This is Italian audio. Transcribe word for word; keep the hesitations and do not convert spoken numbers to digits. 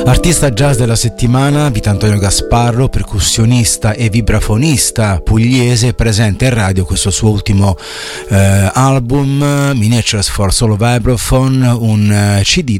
Artista jazz della settimana, Vitantonio Gasparro, percussionista e vibrafonista pugliese, presente in radio questo suo ultimo eh, album, Miniatures for Solo Vibraphone, un C D